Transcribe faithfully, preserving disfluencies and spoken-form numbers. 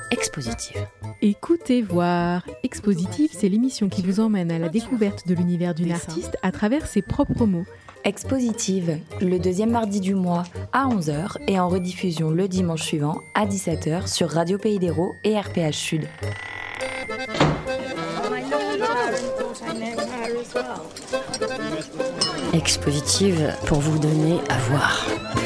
Expositive. Écoutez voir. Expositive, c'est l'émission qui vous emmène à la découverte de l'univers d'une artiste à travers ses propres mots. Expositive, le deuxième mardi du mois à onze heures et en rediffusion le dimanche suivant à dix-sept heures sur Radio Pays d'Hérault et R P H Sud. Expositive pour vous donner à voir.